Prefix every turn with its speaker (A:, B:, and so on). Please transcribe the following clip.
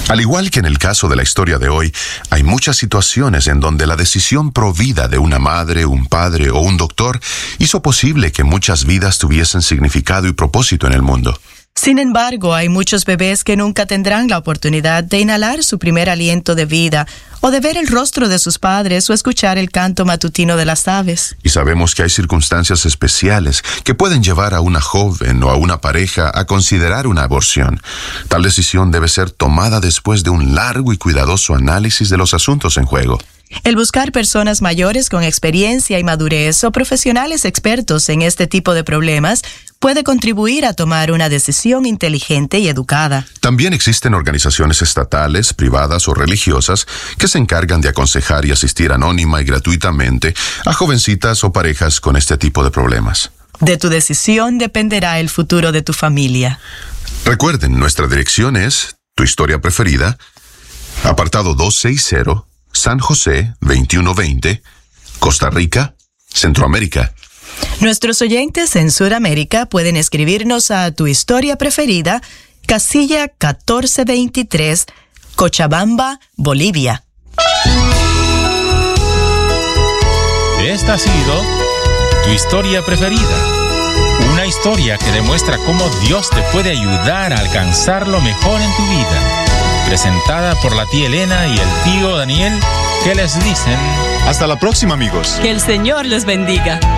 A: Al igual que en el caso de la historia de hoy, hay muchas situaciones en donde la decisión provida de una madre, un padre o un doctor hizo posible que muchas vidas tuviesen significado y propósito en el mundo.
B: Sin embargo, hay muchos bebés que nunca tendrán la oportunidad de inhalar su primer aliento de vida, o de ver el rostro de sus padres o escuchar el canto matutino de las aves.
A: Y sabemos que hay circunstancias especiales que pueden llevar a una joven o a una pareja a considerar una aborción. Tal decisión debe ser tomada después de un largo y cuidadoso análisis de los asuntos en juego.
B: El buscar personas mayores con experiencia y madurez o profesionales expertos en este tipo de problemas puede contribuir a tomar una decisión inteligente y educada.
A: También existen organizaciones estatales, privadas o religiosas que se encargan de aconsejar y asistir anónima y gratuitamente a jovencitas o parejas con este tipo de problemas.
B: De tu decisión dependerá el futuro de tu familia.
A: Recuerden, nuestra dirección es Tu Historia Preferida, apartado 260, San José 2120, Costa Rica, Centroamérica.
B: Nuestros oyentes en Sudamérica pueden escribirnos a Tu Historia Preferida, casilla 1423, Cochabamba, Bolivia.
C: Esta ha sido Tu Historia Preferida. Una historia que demuestra cómo Dios te puede ayudar a alcanzar lo mejor en tu vida. Presentada por la tía Elena y el tío Daniel, que les dicen:
D: hasta la próxima, amigos.
B: Que el Señor los bendiga.